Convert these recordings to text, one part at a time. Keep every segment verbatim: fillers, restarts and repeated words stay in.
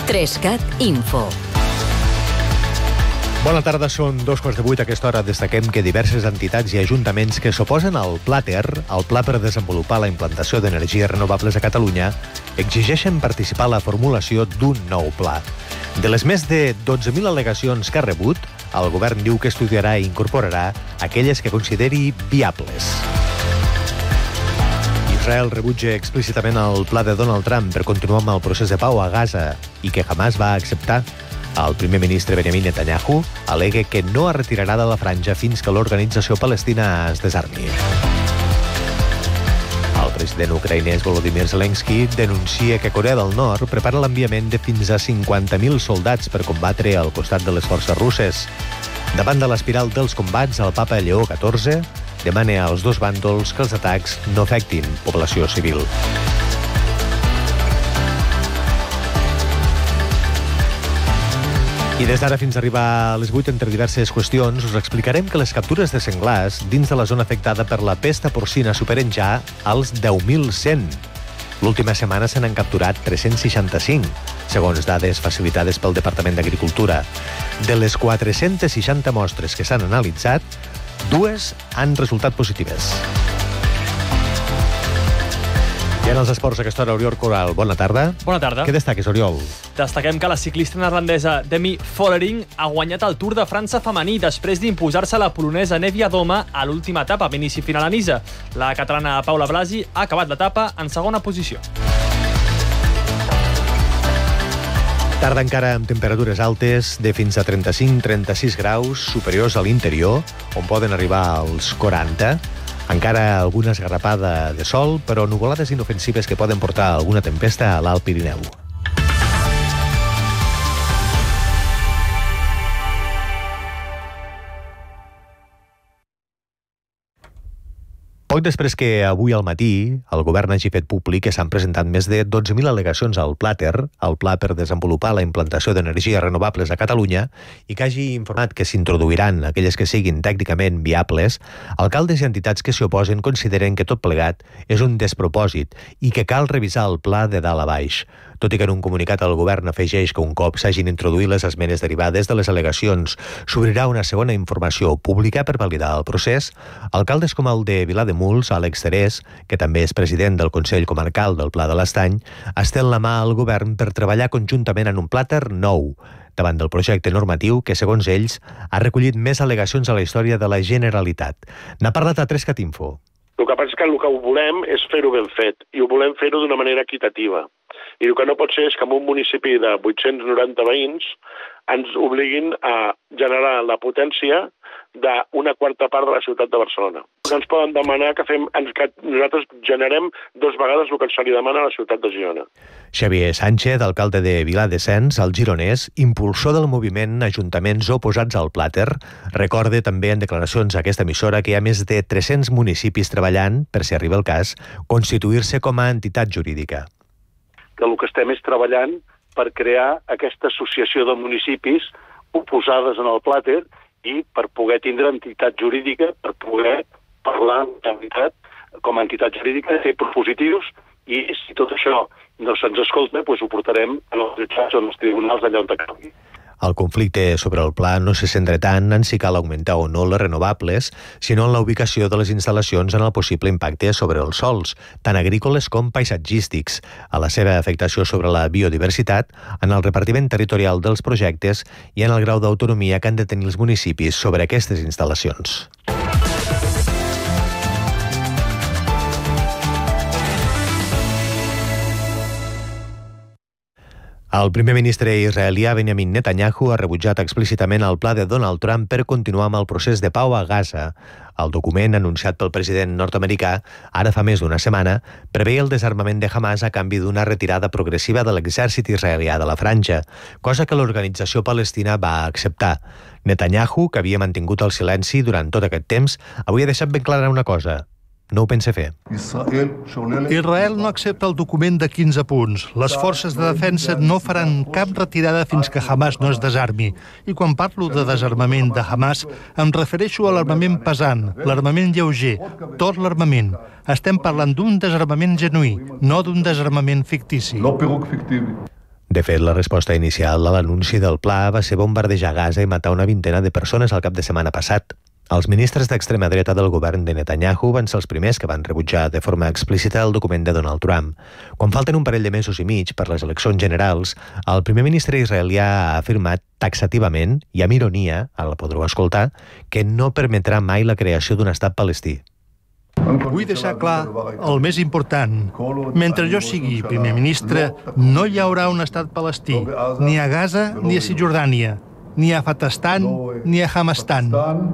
Trescat Info. Bona tarda, són dos quarts de vuit. A aquesta hora destaquem que diverses entitats i ajuntaments que s'oposen al Plater, el Pla per desenvolupar la implantació d'energies renovables a Catalunya, exigeixen participar a la formulació d'un nou pla. De les més de dotze mil al·legacions que ha rebut, el govern diu que estudiarà i incorporarà aquelles que consideri viables. Israel rebutja explícitament el pla de Donald Trump per continuar amb el procés de pau a Gaza i que Hamas va acceptar. El primer ministre Benjamin Netanyahu al·lega que no es retirarà de la franja fins que l'organització palestina es desarmi. El president ucraïnès Volodymyr Zelensky denuncia que Corea del Nord prepara l'enviament de fins a cinquanta mil soldats per combatre al costat de les forces russes. Davant de l'espiral dels combats, el papa Lleó catorze demana als dos bàndols que els atacs no afectin població civil. I des d'ara fins a arribar a les vuit, entre diverses qüestions, us explicarem que les captures de senglars dins de la zona afectada per la pesta porcina superen ja els deu mil cent. L'última setmana se n'han capturat tres-cents seixanta-cinc, segons dades facilitades pel Departament d'Agricultura. De les quatre-centes seixanta mostres que s'han analitzat, dues han resultat positives. I en els esports a aquesta hora, Oriol Coral, bona tarda. Bona tarda. Què destaques, Oriol? Destaquem que la ciclista neerlandesa Demi Vollering ha guanyat el Tour de França femení després d'imposar-se la polonesa Nevia Doma a l'última etapa, amb inici final a Niza. La catalana Paula Blasi ha acabat l'etapa en segona posició. Tarda encara amb temperatures altes de fins a trenta-cinc a trenta-sis graus, superiors a l'interior, on poden arribar als quaranta. Encara alguna esgarrapada de sol, però nuvolades inofensives que poden portar alguna tempesta a l'Alt Pirineu. Poc després que avui al matí el govern hagi fet públic que s'han presentat més de dotze mil al·legacions al Plater, el Pla per desenvolupar la implantació d'energies renovables a Catalunya, i que hagi informat que s'introduiran aquelles que siguin tècnicament viables, alcaldes i entitats que s'hi oposen consideren que tot plegat és un despropòsit i que cal revisar el pla de dalt a baix. Tot i que en un comunicat el govern afegeix que un cop s'hagin introduït les esmenes derivades de les al·legacions s'obrirà una segona informació pública per validar el procés, alcaldes com el de Vilademuls, Àlex Terés, que també és president del Consell Comarcal del Pla de l'Estany, estén la mà al govern per treballar conjuntament en un Plater nou, davant del projecte normatiu que, segons ells, ha recollit més al·legacions a la història de la Generalitat. N'ha parlat a Trescat Info. El que passa és que el que ho volem és fer-ho ben fet, i ho volem fer-ho d'una manera equitativa. I el que no pot ser és que en un municipi de vuit-cents noranta veïns ens obliguin a generar la potència d'una quarta part de la ciutat de Barcelona. Ens poden demanar que, fem, que nosaltres generem dos vegades el que se li demana a la ciutat de Girona. Xavier Sánchez, alcalde de Viladescens, al Gironès, impulsor del moviment Ajuntaments Oposats al Plater, recorda també en declaracions a aquesta emissora que hi ha més de tres-cents municipis treballant, per si arriba el cas, constituir-se com a entitat jurídica. Que el que estem és treballant per crear aquesta associació de municipis oposades en el Plater i per poder tindre entitat jurídica, per poder parlar com a entitat jurídica, fer propositius, i si tot això no se'ns escolta, doncs ho portarem en els jutjats o en els tribunals allà on calgui. El conflicte sobre el pla no se centra tant en si cal augmentar o no les renovables, sinó en la ubicació de les instal·lacions en el possible impacte sobre els sòls, tant agrícoles com paisatgístics, a la seva afectació sobre la biodiversitat, en el repartiment territorial dels projectes i en el grau d'autonomia que han de tenir els municipis sobre aquestes instal·lacions. El primer ministre israelià Benjamin Netanyahu ha rebutjat explícitament el pla de Donald Trump per continuar amb el procés de pau a Gaza. El document, anunciat pel president nord-americà ara fa més d'una setmana, preveia el desarmament de Hamas a canvi d'una retirada progressiva de l'exèrcit israelià de la franja, cosa que l'organització palestina va acceptar. Netanyahu, que havia mantingut el silenci durant tot aquest temps, avui ha deixat ben clara una cosa: no ho pensa fer. Israel no accepta el document de quinze punts. Les forces de defensa no faran cap retirada fins que Hamas no es desarmi. I quan parlo de desarmament de Hamas, em refereixo a l'armament pesant, l'armament lleuger, tot l'armament. Estem parlant d'un desarmament genuí, no d'un desarmament fictici. De fet, la resposta inicial a l'anunci del pla va ser bombardejar Gaza i matar una vintena de persones al cap de setmana passat. Els ministres d'extrema dreta del govern de Netanyahu van ser els primers que van rebutjar de forma explícita el document de Donald Trump. Quan falten un parell de mesos i mig per les eleccions generals, el primer ministre israelià ha afirmat taxativament, i amb ironia, ara la podreu escoltar, que no permetrà mai la creació d'un estat palestí. Vull deixar clar el més important. Mentre jo sigui primer ministre, no hi haurà un estat palestí, ni a Gaza ni a Cisjordània, ni a Fatastan ni a Hamastan.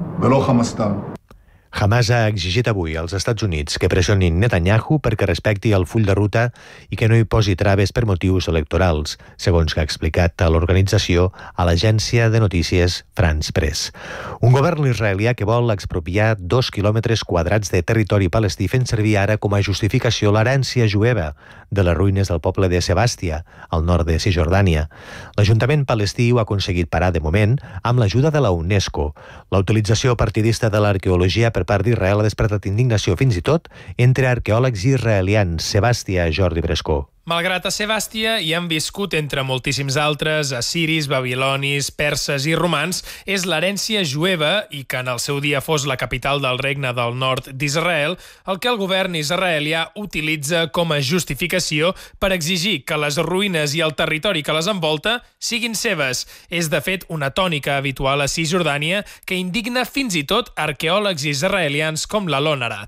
Hamas ha exigit avui als Estats Units que pressionin Netanyahu perquè respecti el full de ruta i que no hi posi traves per motius electorals, segons que ha explicat a l'organització a l'agència de notícies France Press. Un govern israelià que vol expropiar dos quilòmetres quadrats de territori palestí fent servir ara com a justificació l'herència jueva de les ruïnes del poble de Sebàstia, al nord de Cisjordània. L'Ajuntament palestí ho ha aconseguit parar de moment amb l'ajuda de la UNESCO. La utilització partidista de l'arqueologia per part d'Israel ha despertat indignació fins i tot entre arqueòlegs israelians. Sebàstia, Jordi Brescó. Malgrat a Sebàstia hi han viscut entre moltíssims altres assiris, babilonis, perses i romans, és l'herència jueva i que en el seu dia fos la capital del regne del nord d'Israel, el que el govern israelià utilitza com a justificació per exigir que les ruïnes i el territori que les envolta siguin seves. És, de fet, una tònica habitual a Cisjordània que indigna fins i tot arqueòlegs israelians com l'Alon Arat.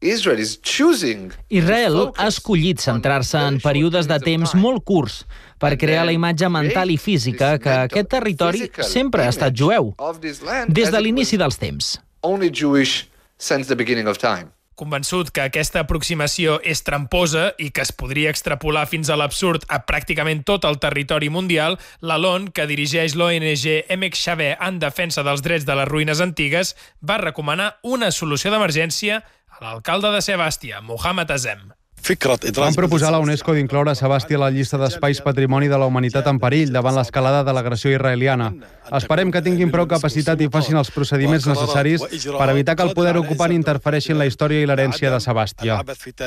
Israel ha escollit centrar-se en períodes de temps molt curts per crear la imatge mental i física que aquest territori sempre ha estat jueu, des de l'inici dels temps. Convençut que aquesta aproximació és tramposa i que es podria extrapolar fins a l'absurd a pràcticament tot el territori mundial, l'Alon, que dirigeix l'O N G Emek Shaveh en defensa dels drets de les ruïnes antigues, va recomanar una solució d'emergència a l'alcalde de Sebàstia, Mohamed Azem. Van proposar a la UNESCO d'incloure Sebàstia a la llista d'espais patrimoni de la humanitat en perill davant l'escalada de l'agressió israeliana. Esperem que tinguin prou capacitat i facin els procediments necessaris per evitar que el poder ocupant interfereixi en la història i l'herència de Sebàstia.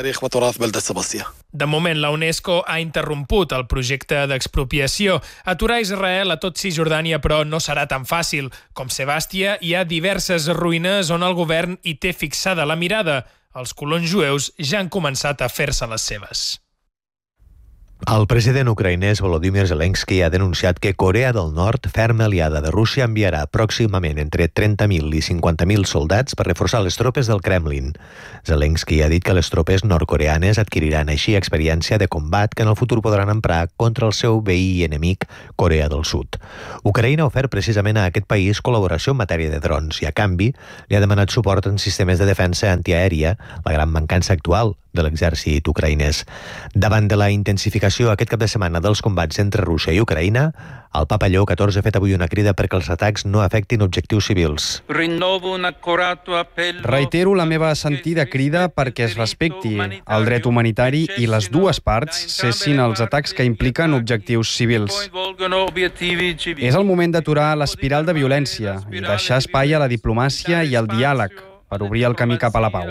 De moment, la UNESCO ha interromput el projecte d'expropiació. Aturar Israel a tot Cisjordània, però, no serà tan fàcil. Com Sebàstia, hi ha diverses ruïnes on el govern hi té fixada la mirada. Els colons jueus ja han començat a fer-se les seves. El president ucraïnès Volodymyr Zelensky ha denunciat que Corea del Nord, ferma aliada de Rússia, enviarà pròximament entre trenta mil i cinquanta mil soldats per reforçar les tropes del Kremlin. Zelensky ha dit que les tropes nord-coreanes adquiriran així experiència de combat que en el futur podran emprar contra el seu veí i enemic, Corea del Sud. Ucraïna ha ofert precisament a aquest país col·laboració en matèria de drons i, a canvi, li ha demanat suport en sistemes de defensa antiaèria, la gran mancança actual de l'exèrcit ucraïnès. Davant de la intensificació aquest cap de setmana dels combats entre Rússia i Ucraïna, el Papa Lleó catorze ha fet avui una crida perquè els atacs no afectin objectius civils. Reitero la meva sentida crida perquè es respecti el dret humanitari i les dues parts cessin els atacs que impliquen objectius civils. És el moment d'aturar l'espiral de violència i deixar espai a la diplomàcia i al diàleg per obrir el camí cap a la pau.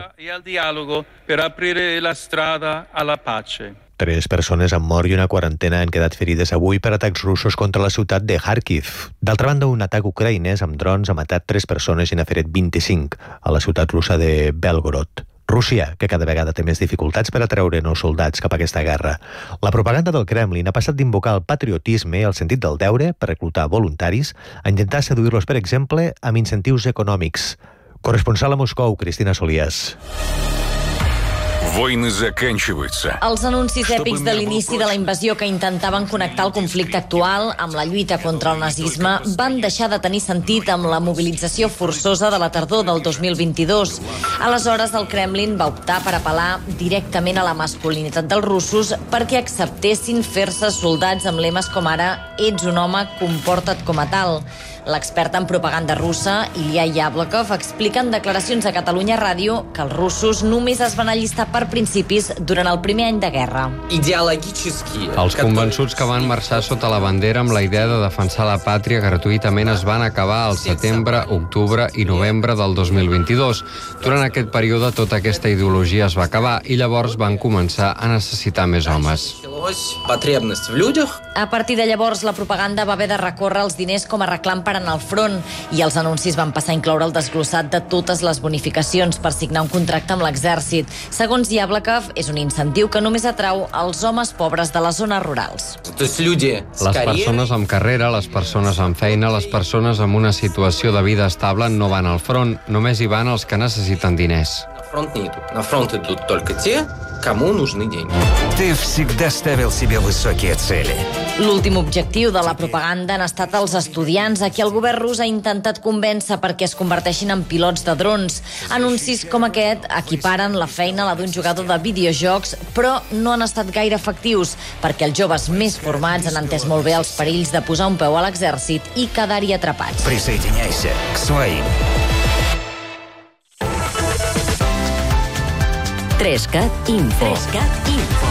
Tres persones han mort i una quarantena han quedat ferides avui per atacs russos contra la ciutat de Kharkiv. D'altra banda, un atac ucraïnès amb drons ha matat tres persones i n'ha ferit vint-i-cinc a la ciutat russa de Belgorod. Rússia, que cada vegada té més dificultats per atreure nous soldats cap a aquesta guerra. La propaganda del Kremlin ha passat d'invocar el patriotisme, el sentit del deure, per reclutar voluntaris, a intentar seduir-los, per exemple, amb incentius econòmics. Corresponsal a Moscou, Cristina Solías. Els anuncis èpics de l'inici de la invasió que intentaven connectar el conflicte actual amb la lluita contra el nazisme van deixar de tenir sentit amb la mobilització forçosa de la tardor del dos mil vint-i-dos. Aleshores, el Kremlin va optar per apel·lar directament a la masculinitat dels russos perquè acceptessin fer-se soldats amb lemes com ara «Ets un home, comporta't com a tal». L'expert en propaganda russa, Ilya Yablokov, explica en declaracions a Catalunya Ràdio que els russos només es van allistar per principis durant el primer any de guerra. Els convençuts que van marxar sota la bandera amb la idea de defensar la pàtria gratuïtament es van acabar al setembre, octubre i novembre del dos mil vint-i-dos. Durant aquest període tota aquesta ideologia es va acabar i llavors van començar a necessitar més homes. A partir de llavors, la propaganda va haver de recórrer els diners com a reclam per anar al front i els anuncis van passar a incloure el desglossat de totes les bonificacions per signar un contracte amb l'exèrcit. Segons Yablakov, és un incentiu que només atrau els homes pobres de les zones rurals. Les persones amb carrera, les persones amb feina, les persones amb una situació de vida estable no van al front, només hi van els que necessiten diners. На фронт идут только те, кому нужны деньги. Ты всегда ставил себе высокие цели. L'últim objectiu de la propaganda han estat els estudiants a qui el govern rus ha intentat convèncer perquè es converteixin en pilots de drons. Anuncis com aquest equiparen la feina a la d'un jugador de videojocs, però no han estat gaire efectius perquè els joves més formats han entès molt bé els perills de posar un peu a l'exèrcit i quedar-hi atrapats. Присоединяйся к своим. Trescat Info. Trescat Info.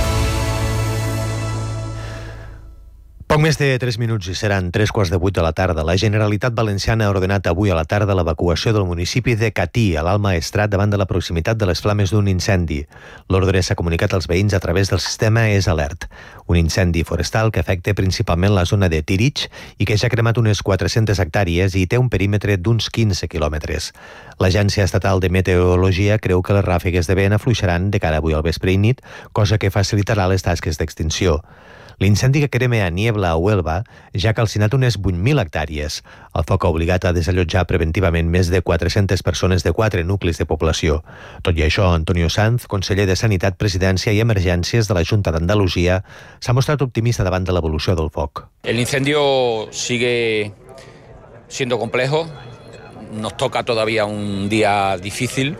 Poc més de tres minuts i seran tres quarts de vuit de la tarda. La Generalitat Valenciana ha ordenat avui a la tarda l'evacuació del municipi de Catí, a l'Alt Maestrat, davant de la proximitat de les flames d'un incendi. L'ordre s'ha comunicat als veïns a través del sistema És Alert. Un incendi forestal que afecta principalment la zona de Tirich i que ja ha cremat unes quatre-centes hectàrees i té un perímetre d'uns quinze quilòmetres. L'Agència Estatal de Meteorologia creu que les ràfegues de vent afluixaran de cara avui al vespre i nit, cosa que facilitarà les tasques d'extinció. L'incendi que crema a Niebla, a Huelva, ja ha calcinat unes vuit mil hectàrees. El foc ha obligat a desallotjar preventivament més de quatre-centes persones de quatre nuclis de població. Tot i això, Antonio Sanz, conseller de Sanitat, Presidència i Emergències de la Junta d'Andalusia, s'ha mostrat optimista davant de l'evolució del foc. El incendio sigue siendo complejo. Nos toca todavía un día difícil,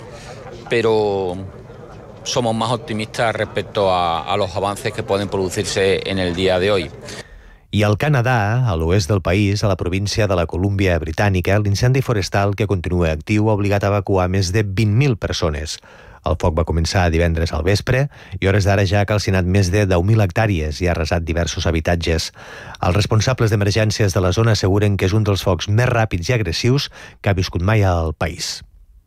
pero somos más optimistas respecto a, a los avances que pueden producirse en el día de hoy. I al Canadà, a l'oest del país, a la província de la Colúmbia Britànica, l'incendi forestal que continua actiu ha obligat a evacuar més de vint mil persones. El foc va començar divendres al vespre i hores d'ara ja ha calcinat més de deu mil hectàrees i ha arrasat diversos habitatges. Els responsables d'emergències de la zona asseguren que és un dels focs més ràpids i agressius que ha viscut mai al país.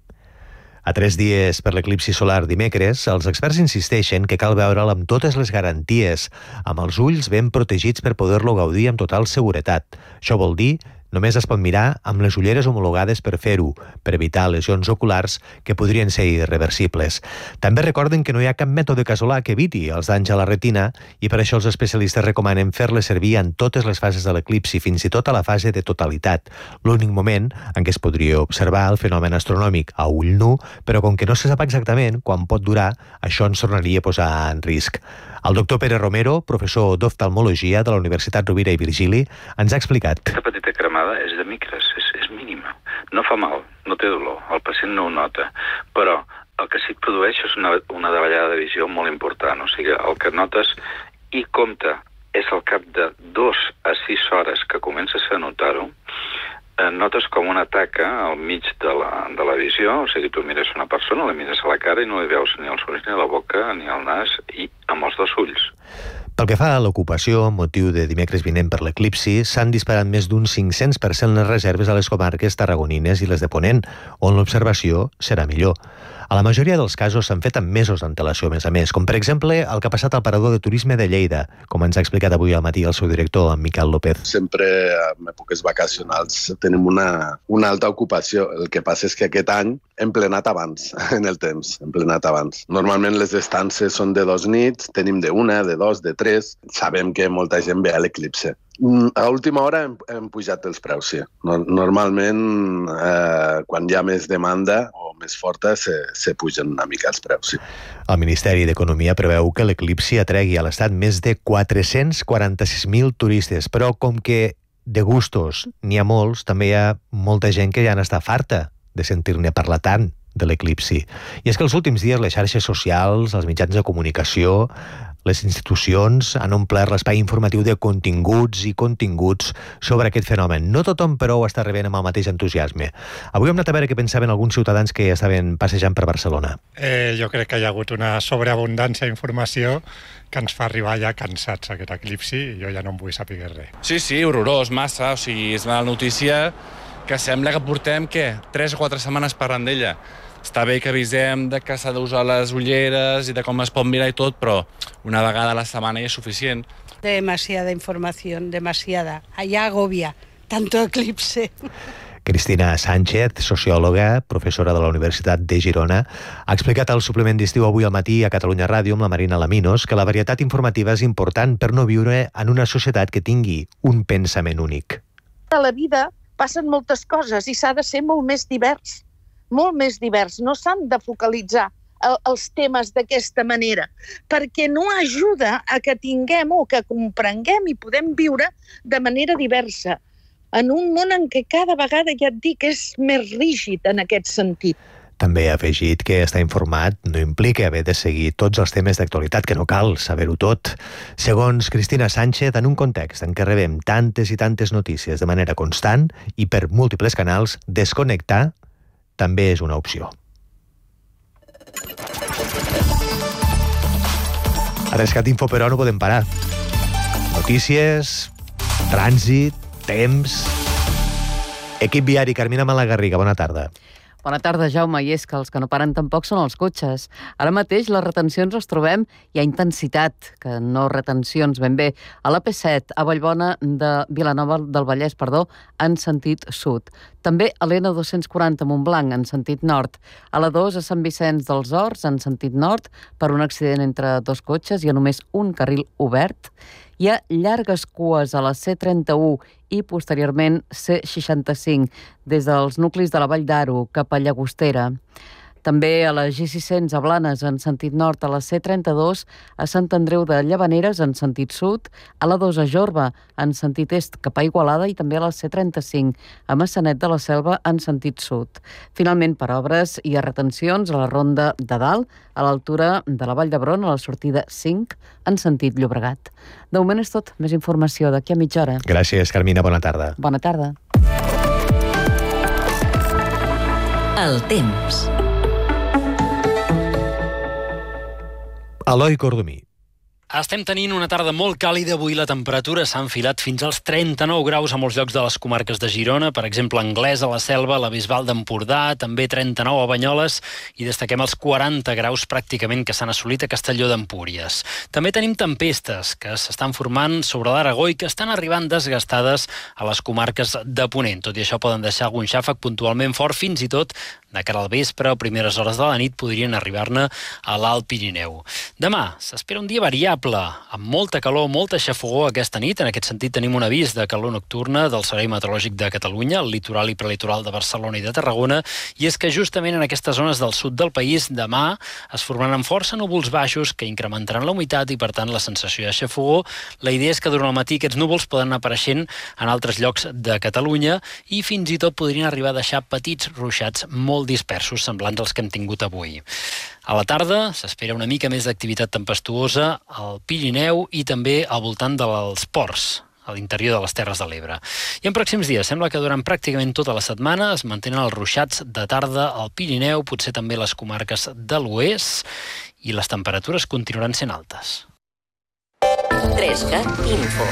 A tres dies per l'eclipsi solar dimecres, els experts insisteixen que cal veure'l amb totes les garanties, amb els ulls ben protegits per poder-lo gaudir amb total seguretat. Això vol dir només es pot mirar amb les ulleres homologades per fer-ho, per evitar lesions oculars que podrien ser irreversibles. També recorden que no hi ha cap mètode casolà que eviti els danys a la retina i per això els especialistes recomanen fer-les servir en totes les fases de l'eclipsi, fins i tot a la fase de totalitat, l'únic moment en què es podria observar el fenomen astronòmic a ull nu, però com que no se sap exactament quan pot durar, això ens tornaria a posar en risc. El doctor Pere Romero, professor d'oftalmologia de la Universitat Rovira i Virgili, ens ha explicat. Aquesta petita cremada és de micres, és, és mínima. No fa mal, no té dolor, el pacient no ho nota, però el que sí que produeix és una, una davallada de visió molt important. O sigui, el que notes i compte és al cap de dos a sis hores que comences a notar-ho, eh, notes com una taca al mig de la, de la visió, o sigui, tu mires una persona, la mires a la cara i no li veus ni els ulls, ni la boca, ni el nas, i amb els dos ulls. Pel que fa a l'ocupació, amb motiu de dimecres vinent per l'eclipsi, s'han disparat més d'un cinc-cents per cent les reserves a les comarques tarragonines i les de Ponent, on l'observació serà millor. A la majoria dels casos s'han fet amb mesos d'antelació, a més a més, com per exemple el que ha passat al Parador de Turisme de Lleida, com ens ha explicat avui al matí el seu director, en Miquel López. Sempre en èpoques vacacionals tenim una, una alta ocupació. El que passa és que aquest any hem plenat abans, en el temps, hem plenat abans. Normalment les estances són de dos nits, tenim de una, de dos, de tres. Sabem que molta gent ve a l'eclipse. A última hora hem, hem pujat els preus, sí. Normalment, eh, quan hi ha més demanda o més forta, se, se pugen una mica els preus, sí. El Ministeri d'Economia preveu que l'eclipsi atregui a l'Estat més de quatre-cents quaranta-sis mil turistes, però com que de gustos n'hi ha molts, també hi ha molta gent que ja n'està farta de sentir-ne parlar tant de l'eclipsi. I és que els últims dies les xarxes socials, els mitjans de comunicació, les institucions han omplert l'espai informatiu de continguts i continguts sobre aquest fenomen. No tothom, però, ho està rebent amb el mateix entusiasme. Avui hem anat a veure què pensaven alguns ciutadans que estaven passejant per Barcelona. Eh, jo crec que hi ha hagut una sobreabundància d'informació que ens fa arribar ja cansats aquest eclipsi i jo ja no en vull saber res. Sí, sí, horrorós, massa. O sigui, és una notícia que sembla que portem, què, tres o quatre setmanes parlant d'ella. està bé que avisem de que s'ha d'usar les ulleres i de com es pot mirar i tot, però una vegada a la setmana ja és suficient. Demasiada información, demasiada. Allá agobia, tanto eclipse. Cristina Sánchez, sociòloga, professora de la Universitat de Girona, ha explicat al suplement d'estiu avui al matí a Catalunya Ràdio amb la Marina Laminos que la varietat informativa és important per no viure en una societat que tingui un pensament únic. A la vida passen moltes coses i s'ha de ser molt més divers, molt més divers. No s'han de focalitzar els temes d'aquesta manera, perquè no ajuda a que tinguem o que comprenguem i podem viure de manera diversa en un món en què cada vegada, ja et dic, és més rígid en aquest sentit. També ha afegit que estar informat no implica haver de seguir tots els temes d'actualitat, que no cal saber-ho tot. Segons Cristina Sánchez, en un context en què rebem tantes i tantes notícies de manera constant i per múltiples canals, desconnectar també és una opció. A Rescat Info, però, no podem parar. Notícies, trànsit, temps... Equip viari, Carmina Malagarriga, bona tarda. Bona tarda, Jaume, i és que els que no paren tampoc són els cotxes. Ara mateix les retencions les trobem, hi ha intensitat, que no retencions ben bé, a l'A P set, a Vallbona de Vilanova del Vallès, perdó, en sentit sud. També a l'N dos-cents quaranta Montblanc, en sentit nord. A la dos, a Sant Vicenç dels Horts, en sentit nord, per un accident entre dos cotxes, hi ha només un carril obert. Hi ha llargues cues a la C trenta-u i, posteriorment, C seixanta-cinc, des dels nuclis de la Vall d'Aro cap a Llagostera. També a la G sis-cents a Blanes, en sentit nord, a la C trenta-dos, a Sant Andreu de Llavaneres, en sentit sud, a la dos a Jorba, en sentit est, cap a Igualada, i també a la C trenta-cinc, a Maçanet de la Selva, en sentit sud. Finalment, per obres, hi ha retencions a la Ronda de Dalt, a l'altura de la Vall d'Hebron, a la sortida cinc, en sentit Llobregat. De moment és tot. Més informació d'aquí a mitja hora. Gràcies, Carmina. Bona tarda. Bona tarda. El temps. Eloi Cordomí. Estem tenint una tarda molt càlida. Avui la temperatura s'ha enfilat fins als trenta-nou graus a molts llocs de les comarques de Girona, per exemple, Anglès, a la Selva, la Bisbal d'Empordà, també trenta-nou a Banyoles, i destaquem els quaranta graus pràcticament que s'han assolit a Castelló d'Empúries. També tenim tempestes que s'estan formant sobre l'Aragó i que estan arribant desgastades a les comarques de Ponent. Tot i això poden deixar algun xàfec puntualment fort, fins i tot de cara al vespre o primeres hores de la nit podrien arribar-ne a l'Alt Pirineu. Demà s'espera un dia variable, amb molta calor, molta xafogor aquesta nit. En aquest sentit tenim un avís de calor nocturna del Servei Meteorològic de Catalunya, al litoral i prelitoral de Barcelona i de Tarragona, i és que justament en aquestes zones del sud del país demà es formaran força núvols baixos que incrementaran la humitat i, per tant, la sensació de xafogor. La idea és que durant el matí aquests núvols poden anar apareixent en altres llocs de Catalunya i fins i tot podrien arribar a deixar petits ruixats molt dispersos, semblants als que hem tingut avui. A la tarda s'espera una mica més d'activitat tempestuosa al Pirineu i també al voltant dels ports, a l'interior de les Terres de l'Ebre. I en pròxims dies sembla que durant pràcticament tota la setmana es mantenen els ruixats de tarda al Pirineu, potser també les comarques de l'oest, i les temperatures continuaran sent altes. Trescat Info.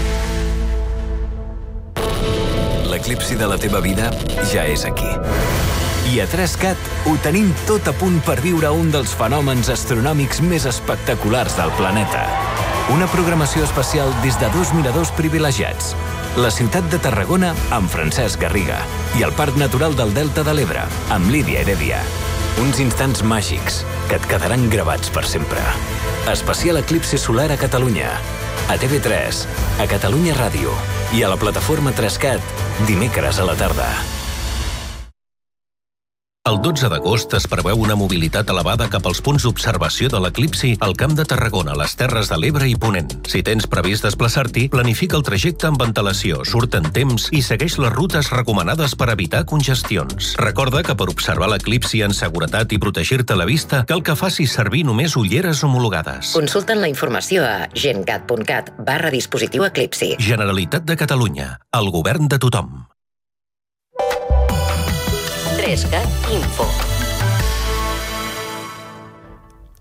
L'eclipsi de la teva vida ja és aquí. I a Trescat ho tenim tot a punt per viure un dels fenòmens astronòmics més espectaculars del planeta. Una programació especial des de dos miradors privilegiats. La ciutat de Tarragona amb Francesc Garriga i el Parc Natural del Delta de l'Ebre amb Lídia Heredia. Uns instants màgics que et quedaran gravats per sempre. Especial eclipsi solar a Catalunya. A T V tres, a Catalunya Ràdio i a la plataforma Trescat dimecres a la tarda. El dotze d'agost es preveu una mobilitat elevada cap als punts d'observació de l'eclipsi al Camp de Tarragona, les Terres de l'Ebre i Ponent. Si tens previst desplaçar-t'hi, planifica el trajecte amb antelació, surt en temps i segueix les rutes recomanades per evitar congestions. Recorda que per observar l'eclipsi en seguretat i protegir-te la vista, cal que facis servir només ulleres homologades. Consulten la informació a gencat punt cat barra dispositiu eclipsi. Generalitat de Catalunya, el govern de tothom. Trescat Info.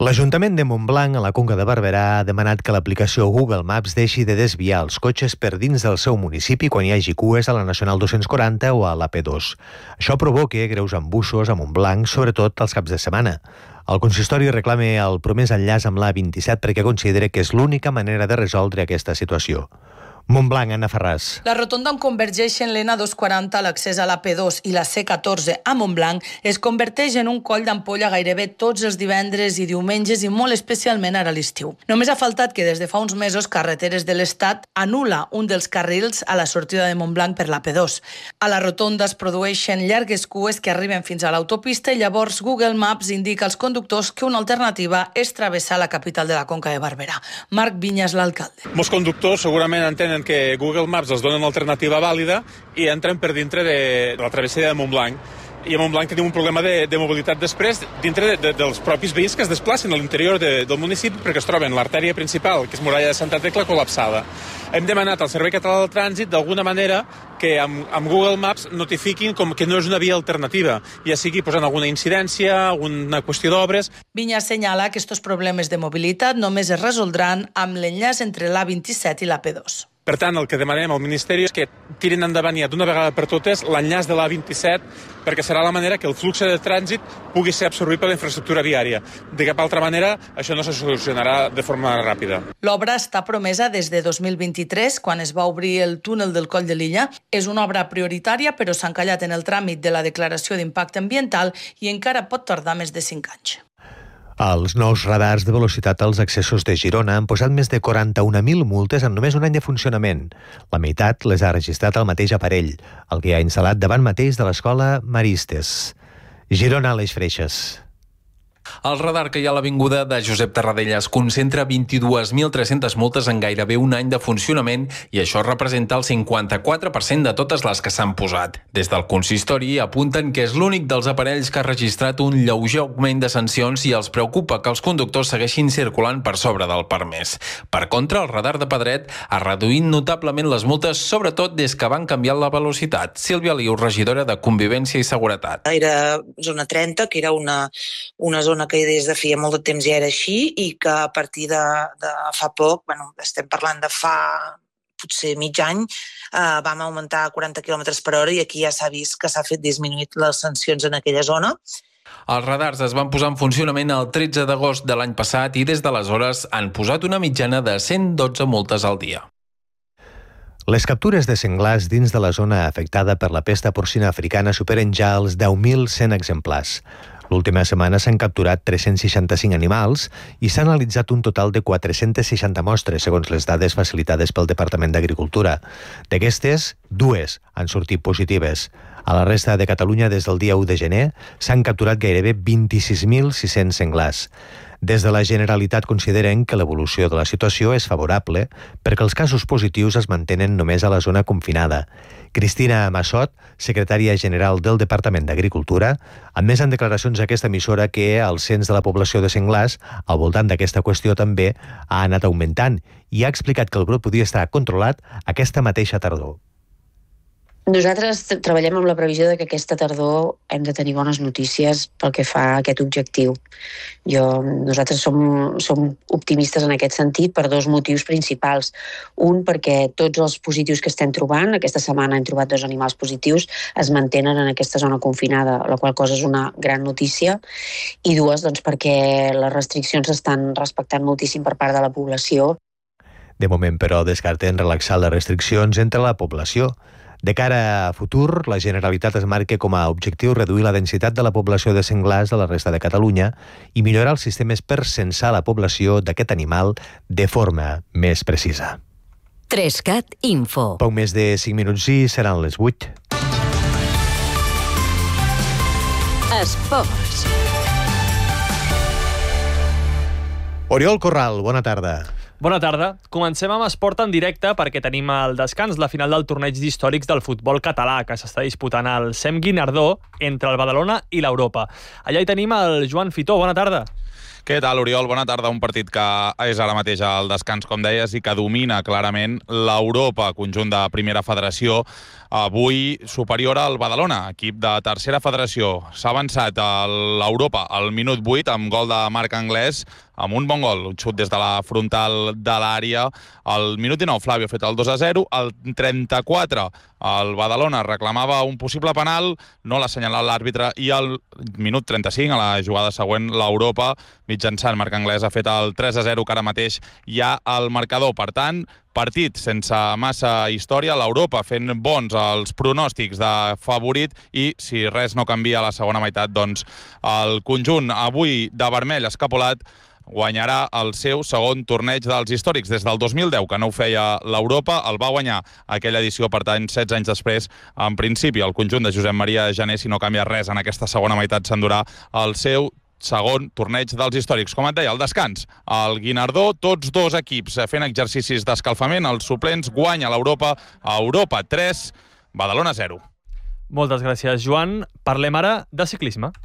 L'Ajuntament de Montblanc, a la Conca de Barberà, ha demanat que l'aplicació Google Maps deixi de desviar els cotxes per dins del seu municipi quan hi hagi cues a la Nacional dos-cents quaranta o a l'A P dos. Això provoca greus embussos a Montblanc, sobretot els caps de setmana. El consistori reclama el promès enllaç amb l'A vint-i-set perquè considera que és l'única manera de resoldre aquesta situació. Montblanc, Anna Ferràs. La rotonda on convergeixen l'N dos quaranta, l'accés a l'A P dos i la C catorze a Montblanc es converteix en un coll d'ampolla gairebé tots els divendres i diumenges i molt especialment ara a l'estiu. Només ha faltat que des de fa uns mesos Carreteres de l'Estat anul·la un dels carrils a la sortida de Montblanc per l'A P dos. A la rotonda es produeixen llargues cues que arriben fins a l'autopista i llavors Google Maps indica als conductors que una alternativa és travessar la capital de la Conca de Barberà. Marc Vinyas, l'alcalde. Molts conductors segurament entenen que Google Maps els dona una alternativa vàlida i entren per dintre de la travessia de Montblanc. I a Montblanc tenim un problema de, de mobilitat després dintre de, de, dels propis veïns que es desplacen a l'interior de, del municipi perquè es troben l'artèria principal, que és Muralla de Santa Tecla, col·lapsada. Hem demanat al Servei Català del Trànsit d'alguna manera que amb, amb Google Maps notifiquin com que no és una via alternativa, ja sigui posant alguna incidència, alguna qüestió d'obres. Vinyas assenyala que aquests problemes de mobilitat només es resoldran amb l'enllaç entre l'A vint-i-set i l'A P dos. Per tant, el que demanem al Ministeri és que tirin endavant ja d'una vegada per totes l'enllaç de l'A vint-i-set perquè serà la manera que el flux de trànsit pugui ser absorbit per la infraestructura viària. De cap altra manera, això no se solucionarà de forma ràpida. L'obra està promesa des de dos mil vint-i-tres, quan es va obrir el túnel del Coll de Lilla. És una obra prioritària, però s'ha encallat en el tràmit de la declaració d'impacte ambiental i encara pot tardar més de cinc anys. Els nous radars de velocitat als accessos de Girona han posat més de quaranta-un mil multes en només un any de funcionament. La meitat les ha registrat el mateix aparell, el que ha instal·lat davant mateix de l'escola Maristes. Girona, Aleix Freixes. El radar que hi ha a l'avinguda de Josep Tarradellas concentra vint-i-dues mil tres-centes multes en gairebé un any de funcionament i això representa el cinquanta-quatre per cent de totes les que s'han posat. Des del consistori apunten que és l'únic dels aparells que ha registrat un lleuger augment de sancions i els preocupa que els conductors segueixin circulant per sobre del permès. Per contra, el radar de Pedret ha reduït notablement les multes, sobretot des que van canviar la velocitat. Sílvia Liu, regidora de Convivència i Seguretat. Era zona trenta, que era una, una zona que des de feia molt de temps ja era així i que a partir de, de fa poc, bueno, estem parlant de fa potser mig any, eh, vam augmentar a quaranta quilòmetres per hora i aquí ja s'ha vist que s'ha fet disminuït les sancions en aquella zona. Els radars es van posar en funcionament el tretze d'agost de l'any passat i des d'aleshores han posat una mitjana de cent dotze multes al dia. Les captures de senglars dins de la zona afectada per la pesta porcina africana superen ja els deu mil cent exemplars. L'última setmana s'han capturat tres-cents seixanta-cinc animals i s'ha analitzat un total de quatre-centes seixanta mostres, segons les dades facilitades pel Departament d'Agricultura. D'aquestes, dues han sortit positives. A la resta de Catalunya, des del dia u de gener, s'han capturat gairebé vint-i-sis mil sis-cents senglars. Des de la Generalitat consideren que l'evolució de la situació és favorable perquè els casos positius es mantenen només a la zona confinada. Cristina Massot, secretària general del Departament d'Agricultura, ha admès en declaracions a aquesta emissora que el cens de la població de senglars al voltant d'aquesta qüestió també ha anat augmentant i ha explicat que el brot podia estar controlat aquesta mateixa tardor. Nosaltres treballem amb la previsió de que aquesta tardor hem de tenir bones notícies pel que fa a aquest objectiu. Jo, nosaltres som, som optimistes en aquest sentit per dos motius principals. Un, perquè tots els positius que estem trobant, aquesta setmana hem trobat dos animals positius, es mantenen en aquesta zona confinada, la qual cosa és una gran notícia. I dues, doncs, perquè les restriccions s'estan respectant moltíssim per part de la població. De moment, però, descarten relaxar les restriccions entre la població. De cara a futur, la Generalitat es marca com a objectiu reduir la densitat de la població de senglars de la resta de Catalunya i millorar els sistemes per censar la població d'aquest animal de forma més precisa. Trescat Info. Poc més de cinc minuts i seran les vuit. Esports. Oriol Corral, bona tarda. Bona tarda. Comencem amb esport en directe perquè tenim al descans la final del torneig d'històrics del futbol català que s'està disputant al Sem Guinardó entre el Badalona i l'Europa. Allà hi tenim el Joan Fitó. Bona tarda. Què tal, Oriol? Bona tarda. Un partit que és ara mateix al descans, com deies, i que domina clarament l'Europa, conjunt de primera federació, avui superior al Badalona, equip de tercera federació. S'ha avançat a l'Europa al minut vuit amb gol de Marc Anglès, amb un bon gol, un xut des de la frontal de l'àrea. Al minut dinou, Flavio ha fet el dos a zero. Al trenta-quatre, el Badalona reclamava un possible penal, no l'ha assenyalat l'àrbitre, i al minut trenta-cinc, a la jugada següent, l'Europa, mitjançant Marc Anglès, ha fet el tres a zero, que ara mateix hi ha el marcador. Per tant, partit sense massa història, l'Europa fent bons els pronòstics de favorit, i si res no canvia a la segona meitat, doncs el conjunt avui de vermell escapolat guanyarà el seu segon torneig dels històrics. Des del dos mil deu, que no ho feia l'Europa, el va guanyar aquella edició, per tant, setze anys després. En principi, el conjunt de Josep Maria Jané, si no canvia res en aquesta segona meitat, s'endurà el seu segon torneig dels històrics. Com et deia, el descans, el Guinardó, tots dos equips fent exercicis d'escalfament. Els suplents, guanya l'Europa, a Europa tres, Badalona zero. Moltes gràcies, Joan. Parlem ara de ciclisme.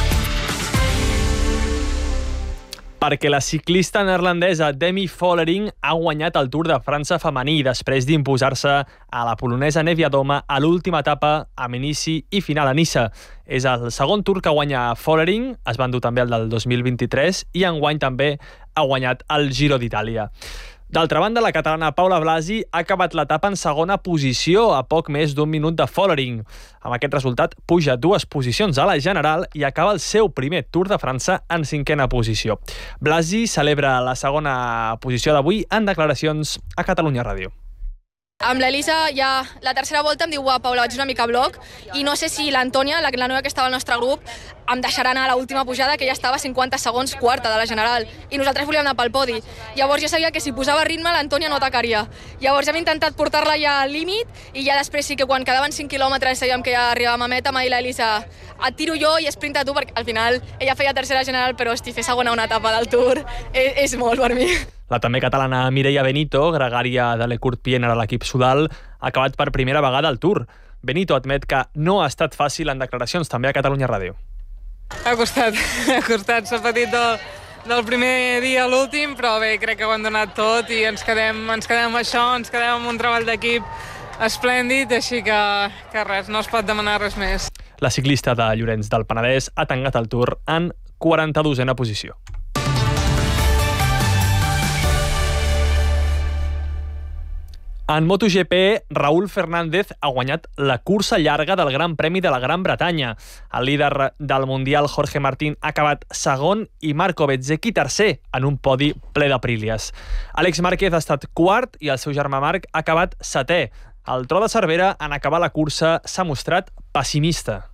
Perquè la ciclista neerlandesa Demi Vollering ha guanyat el Tour de França femení després d'imposar-se a la polonesa Nevia Doma a l'última etapa amb inici i final a Niça. És el segon Tour que guanya Vollering, es va endur també el del dos mil vint-i-tres, i enguany també ha guanyat el Giro d'Itàlia. D'altra banda, la catalana Paula Blasi ha acabat l'etapa en segona posició a poc més d'un minut de Vollering. Amb aquest resultat, puja dues posicions a la general i acaba el seu primer Tour de França en cinquena posició. Blasi celebra la segona posició d'avui en declaracions a Catalunya Ràdio. Amb l'Elisa ja la tercera volta em diu: "Uau, Paula, vaig una mica a bloc", i no sé si l'Antònia, la, la noia que estava al nostre grup, em deixarà anar a l'última pujada, que ja estava a cinquanta segons quarta de la general, i nosaltres volíem anar pel podi. Llavors jo sabia que si posava ritme l'Antònia no atacaria. Llavors hem intentat portar-la ja al límit, i ja després sí que quan quedaven cinc quilòmetres sabíem que ja arribàvem a meta, m'ha dit l'Elisa: "Et tiro jo i esprinta tu", perquè al final ella feia tercera general, però hosti, fer segona una etapa del Tour és, és molt per mi. La també catalana Mireia Benito, gregària de l'Ecurt Piener a l'equip Sudal, ha acabat per primera vegada al Tour. Benito admet que no ha estat fàcil en declaracions també a Catalunya Ràdio. Ha costat, ha costat, s'ha patit del, del primer dia a l'últim, però bé, crec que ho han donat tot i ens quedem, ens quedem amb això, ens quedem amb un treball d'equip esplèndid, així que, que res, no es pot demanar res més. La ciclista de Llorenç del Penedès ha tancat el Tour en quaranta-dosena posició. En MotoGP, Raúl Fernández ha guanyat la cursa llarga del Gran Premi de la Gran Bretanya. El líder del Mundial, Jorge Martín, ha acabat segon i Marco Bezzecchi tercer en un podi ple d'Aprilias. Àlex Márquez ha estat quart i el seu germà Marc ha acabat setè. El tro de Cervera, en acabar la cursa, s'ha mostrat pessimista.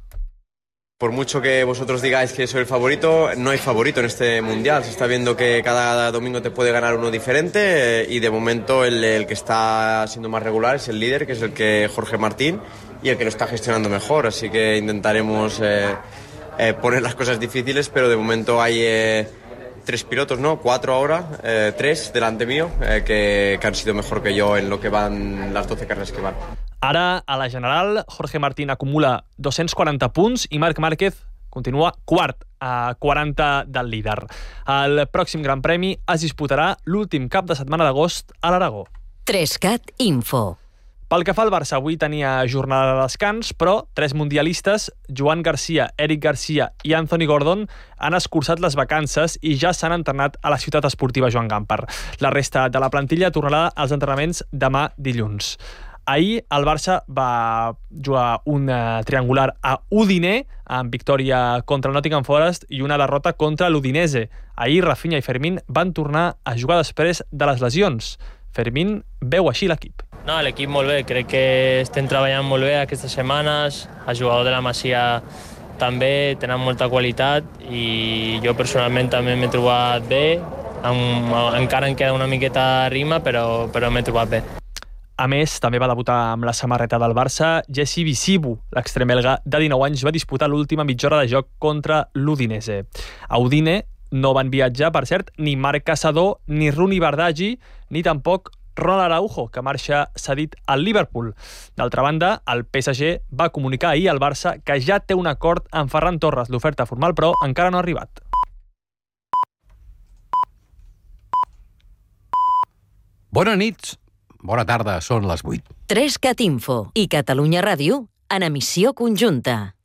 Por mucho que vosotros digáis que soy el favorito, no hay favorito en este mundial. Se está viendo que cada domingo te puede ganar uno diferente, eh, y de momento el, el que está siendo más regular es el líder, que es el que Jorge Martín, y el que lo está gestionando mejor. Así que intentaremos eh, eh, poner las cosas difíciles, pero de momento hay eh, tres pilotos, ¿no? Cuatro ahora, eh, tres delante mío, eh, que, que han sido mejor que yo en lo que van las doce carreras que van. Ara, a la general, Jorge Martín acumula dos-cents quaranta punts i Marc Márquez continua quart a quaranta del líder. El pròxim Gran Premi es disputarà l'últim cap de setmana d'agost a l'Aragó. Trescat Info. Pel que fa al Barça, avui tenia jornada de descans, però tres mundialistes, Joan Garcia, Eric Garcia i Anthony Gordon, han escurçat les vacances i ja s'han entrenat a la ciutat esportiva Joan Gamper. La resta de la plantilla tornarà als entrenaments demà dilluns. Ahir el Barça va jugar un triangular a Udine, amb victòria contra el Nottingham Forest i una derrota contra l'Udinese. Ahir Rafinha i Fermín van tornar a jugar després de les lesions. Fermín veu així l'equip. No, l'equip molt bé, crec que estem treballant molt bé aquestes setmanes, el jugador de la Masia també tenen molta qualitat i jo personalment també m'he trobat bé, amb, encara em queda una miqueta rima, però, però m'he trobat bé. A més, també va debutar amb la samarreta del Barça Jesse Visibu. L'extrem belga de dinou anys va disputar l'última mitja hora de joc contra l'Udinese. A Udine no van viatjar, per cert, ni Marc Caçador, ni Runi Bardghji, ni tampoc Ronald Araujo, que marxa cedit al Liverpool. D'altra banda, el P S G va comunicar ahir al Barça que ja té un acord amb Ferran Torres. L'oferta formal, però, encara no ha arribat. Bona nit, bona tarda, són les vuit. tres cat Info i Catalunya Ràdio en emissió conjunta.